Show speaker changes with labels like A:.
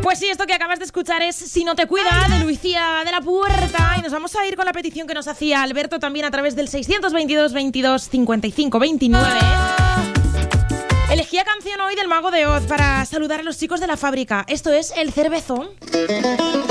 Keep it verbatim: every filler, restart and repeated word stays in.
A: Pues sí, esto que acabas de escuchar es Si no te cuida, de Lucía de la Puerta. Y nos vamos a ir con la petición que nos hacía Alberto también a través del seiscientos veintidós, veintidós, cincuenta y cinco, veintinueve. Elegía canción hoy del Mago de Oz para saludar a los chicos de la fábrica. Esto es El Cervezón.